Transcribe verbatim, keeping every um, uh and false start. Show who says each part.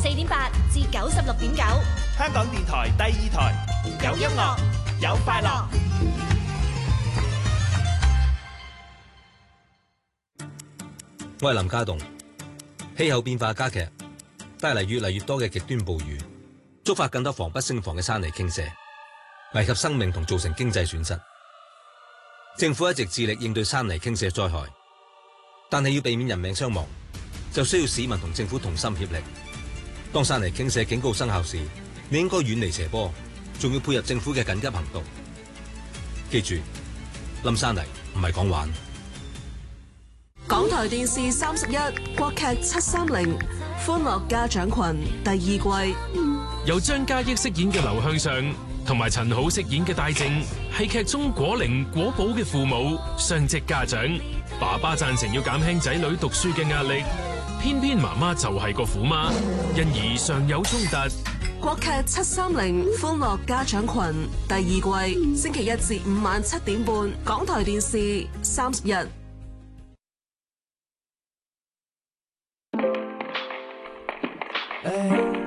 Speaker 1: 四點八至九十六點九，
Speaker 2: 香港電台第二台，有音樂，有快樂。
Speaker 3: 我係林家棟。氣候變化加劇，帶嚟越嚟越多嘅極端暴雨，觸發更多防不勝防嘅山泥傾瀉，危及生命同造成經濟損失。政府一直致力應對山泥傾瀉災害，但係要避免人命傷亡，就需要市民同政府同心協力。當山泥傾瀉警告生效時，你應該遠離斜坡，仲要配合政府嘅緊急行動。記住，冧山泥唔係講玩。
Speaker 4: 港台電視三十一國劇七三零歡樂家長群第二季，
Speaker 5: 由張嘉益飾演嘅劉向上同埋陳好飾演嘅戴正，係劇中果靈果寶嘅父母，雙職家長。爸爸贊成要減輕仔女讀書嘅壓力，偏偏媽媽就係個虎媽，因而常有衝突。
Speaker 4: 國劇七三零歡樂家長群第二季，星期一至五晚七點半，港台電視三十一。
Speaker 6: Hey.